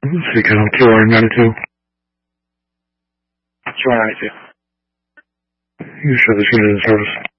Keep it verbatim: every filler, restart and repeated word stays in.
Speaking of Q R ninety-two. Q R ninety-two. You show the unit in service.